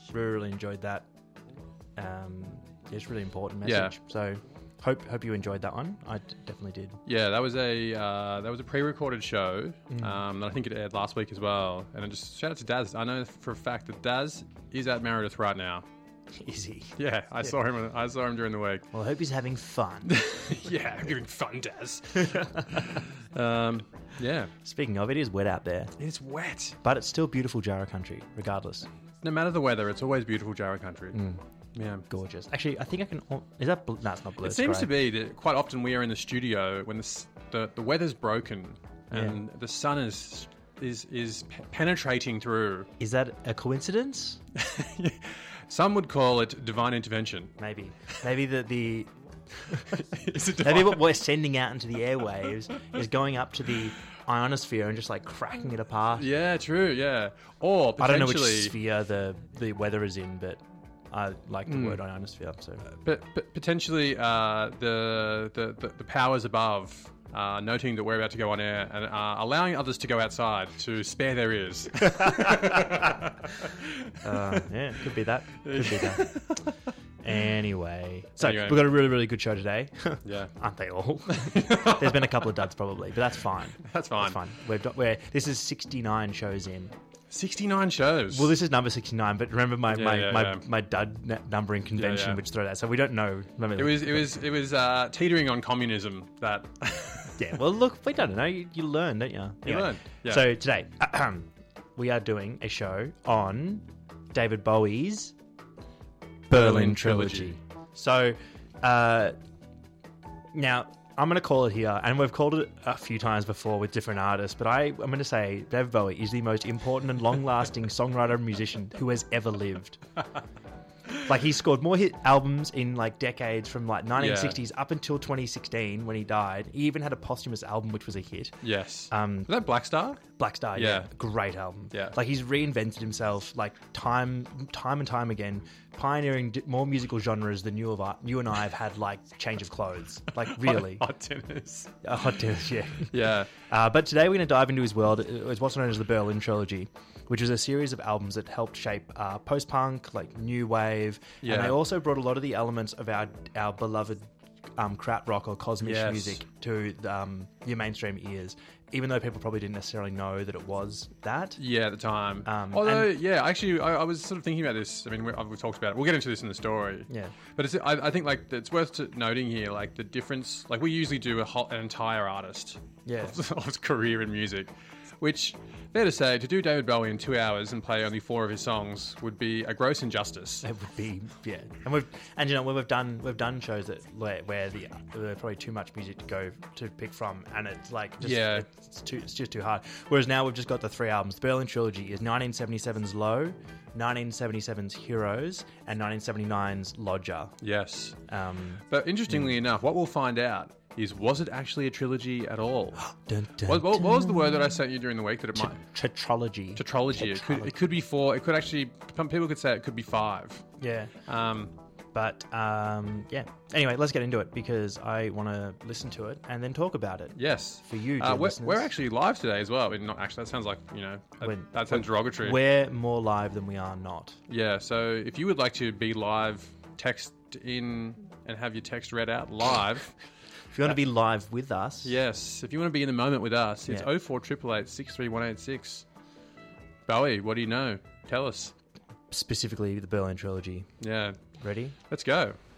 Really enjoyed that. It's a really important message. So hope you enjoyed that one. I definitely did. Yeah, that was a pre-recorded show that I think it aired last week as well. And I just shout out to Daz. I know for a fact that Daz is at Meredith right now. Is he? Yeah, I saw him. I saw him during the week. Well, I hope he's having fun. Yeah, I'm having fun, Daz. Yeah. Speaking of, it is wet out there. It's wet. But it's still beautiful Jarrah country, regardless. No matter the weather, it's always beautiful Jarrah country. Yeah. Gorgeous. Actually, I think I can... Is that... No, it's not blue. It seems to be that quite often we are in the studio when the weather's broken and the sun is penetrating through. Is that a coincidence? Some would call it divine intervention. Maybe the Is it maybe divine? what we're sending out into the airwaves is going up to the ionosphere and just like cracking it apart. Yeah, true. Yeah, or I don't know which potentially, sphere the weather is in, but I like the word ionosphere. So but potentially the powers above. Noting that we're about to go on air and allowing others to go outside to spare their ears. yeah, could be that. Anyway, we've got a really, really good show today. Yeah. Aren't they all? There's been a couple of duds probably, but that's fine. That's fine. This is 69 shows in. 69 shows. Well, this is number 69, but remember my dud numbering convention, Yeah. which throw that. So we don't know. It was teetering on communism. That. Yeah. Well, look, we don't know. You learn, don't you? You learn. Yeah. So today, we are doing a show on David Bowie's Berlin Trilogy. So now I'm going to call it here, and we've called it a few times before with different artists, but I'm going to say David Bowie is the most important and long-lasting songwriter and musician who has ever lived. Like, he scored more hit albums in like decades from like 1960s up until 2016 when he died. He even had a posthumous album which was a hit. Yes. Was that Black Star? Black Star, yeah. Great album. Yeah. Like, he's reinvented himself like time and time again, pioneering more musical genres than you and I have had, like change of clothes. Like, really. Hot dinners. Hot dinners, yeah. Yeah. But today we're going to dive into his world. It's what's known as the Berlin Trilogy, which is a series of albums that helped shape post-punk, like new wave. Yeah. And they also brought a lot of the elements of our beloved krautrock or cosmic Yes. music to your mainstream ears, even though people probably didn't necessarily know that it was that. Yeah, at the time. And- Actually, I was sort of thinking about this. I mean, we've talked about it. We'll get into this in the story. Yeah. But I think like it's worth noting here, like the difference. Like we usually do an entire artist Yeah. of his career in music, which, fair to say, to do David Bowie in 2 hours and play only 4 of his songs would be a gross injustice. It would be, yeah. And we've done shows that where there's probably too much music to pick from, and it's like it's just too hard. Whereas now we've just got the 3 albums. The Berlin Trilogy is 1977's Low, 1977's Heroes, and 1979's Lodger. Yes. But interestingly enough, what we'll find out is, was it actually a trilogy at all? Dun, dun, What was the word that I sent you during the week that it might... Tetralogy. Tetralogy. It could be 4. It could actually... Some people could say it could be 5. Yeah. Yeah. Anyway, let's get into it because I want to listen to it and then talk about it. Yes. For you, dear listeners. We're actually live today as well. Not actually. That sounds like, that sounds derogatory. We're more live than we are not. Yeah, so if you would like to be live, text in and have your text read out live... If you want to be live with us. Yes. If you want to be in the moment with us, it's 0488 63186. Bowie, what do you know? Tell us. Specifically the Berlin Trilogy. Yeah. Ready? Let's go.